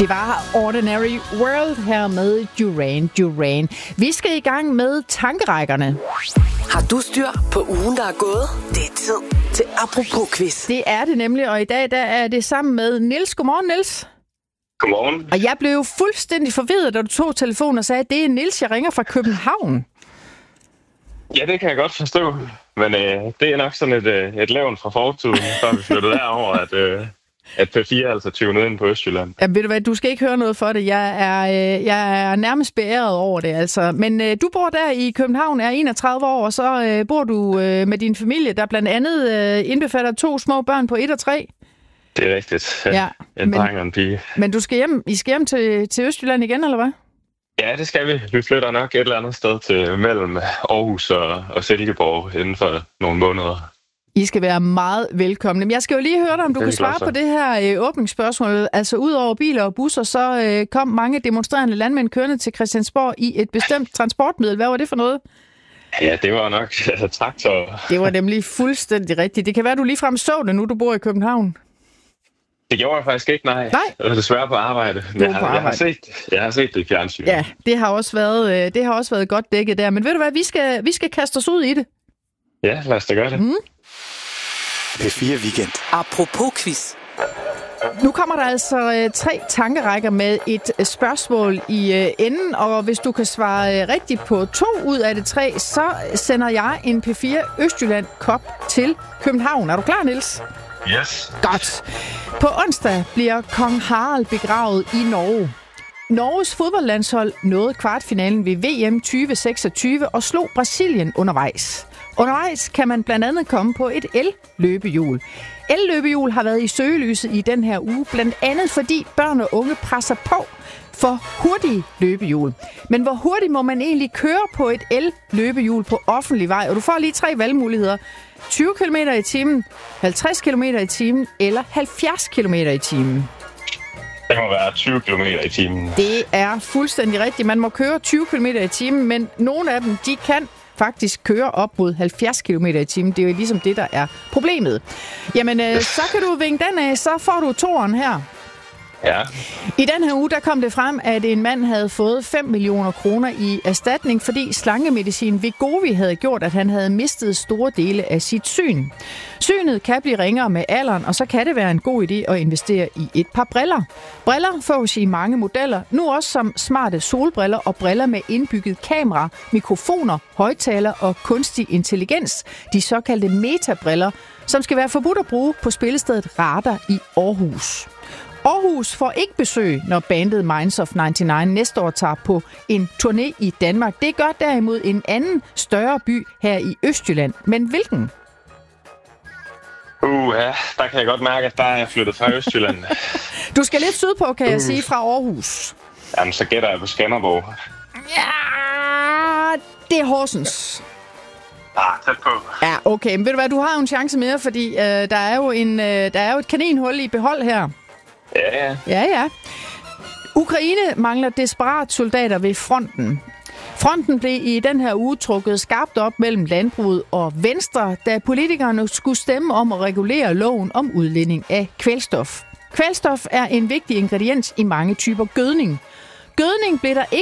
Det var Ordinary World her med Duran Duran. Vi skal i gang med tankerækkerne. Har du styr på ugen, der er gået? Det er tid til Apropos-quiz. Det er det nemlig, og i dag der er det sammen med Niels. Godmorgen, Niels. Godmorgen. Og jeg blev fuldstændig forvirret, da du tog telefonen og sagde, at det er Niels, jeg ringer fra København. Ja, det kan jeg godt forstå. Men det er nok sådan et levn fra fortiden, før vi flyttede derover, at P4 altså tunet ind på Østjylland. Ja, ved du hvad, du skal ikke høre noget for det. Jeg er nærmest beæret over det, altså. Men du bor der i København, er 31 år, og så bor du med din familie, der blandt andet indbefatter 2 små børn på 1 og 3. Det er rigtigt. Ja, en dreng og en pige. Men I skal hjem til Østjylland igen, eller hvad? Ja, det skal vi. Vi flytter nok et eller andet sted til mellem Aarhus og Silkeborg inden for nogle måneder. I skal være meget velkomne. Men jeg skal jo lige høre dig, om du kan svare på det her åbningsspørgsmål. Altså, ud over biler og busser, så kom mange demonstrerende landmænd kørende til Christiansborg i et bestemt transportmiddel. Hvad var det for noget? Ja, det var nok traktor. Det var nemlig fuldstændig rigtigt. Det kan være, du ligefrem så det, nu du bor i København. Det gjorde jeg faktisk ikke, nej. Jeg var desværre på arbejde. Jeg har set det i fjernsyn. Ja, det har også været godt dækket der. Men ved du hvad, vi skal kaste os ud i det. Ja, lad os da gøre det. P4 Weekend. Apropos quiz. Nu kommer der altså 3 tankerækker med et spørgsmål i enden, og hvis du kan svare rigtigt på 2 ud af det 3, så sender jeg en P4 Østjylland-kop til København. Er du klar, Niels? Yes. Godt. På onsdag bliver kong Harald begravet i Norge. Norges fodboldlandshold nåede kvartfinalen ved VM 2026 og slog Brasilien undervejs. Undervejs kan man blandt andet komme på et el-løbehjul. El-løbehjul har været i søgelyset i den her uge, blandt andet fordi børn og unge presser på for hurtige løbehjul. Men hvor hurtigt må man egentlig køre på et el-løbehjul på offentlig vej? Og du får lige 3 valgmuligheder. 20 km i timen, 50 km i timen eller 70 km i timen. Det må være 20 km i timen. Det er fuldstændig rigtigt. Man må køre 20 km i timen, men nogle af dem, de kan faktisk køre op mod 70 km i timen. Det er jo ligesom det, der er problemet. Jamen, så kan du vinke den af, så får du 2'eren her. Ja. I den her uge, der kom det frem, at en mand havde fået 5 millioner kroner i erstatning, fordi slangemedicin Wegovy havde gjort, at han havde mistet store dele af sit syn. Synet kan blive ringere med alderen, og så kan det være en god idé at investere i et par briller. Briller fås i mange modeller, nu også som smarte solbriller og briller med indbygget kamera, mikrofoner, højttaler og kunstig intelligens, de såkaldte metabriller, som skal være forbudt at bruge på spillestedet Radar i Aarhus. Aarhus får ikke besøg, når bandet Minds of 99 næste år tager på en turné i Danmark. Det gør derimod en anden større by her i Østjylland. Men hvilken? Ja, der kan jeg godt mærke, at der er jeg flyttet fra Østjylland. Du skal lidt sydpå, kan jeg sige, fra Aarhus. Jamen, så gætter jeg på Skanderborg. Ja, det er Horsens. Tæt på. Ja, okay. Men ved du hvad, du har jo en chance mere, fordi der er jo et kaninhul i behold her. Ja. Ukraine mangler desperat soldater ved fronten. Fronten blev i den her uge trukket skarpt op mellem landbruget og Venstre, da politikerne skulle stemme om at regulere loven om udledning af kvælstof. Kvælstof er en vigtig ingrediens i mange typer gødning. Gødning blev der ikke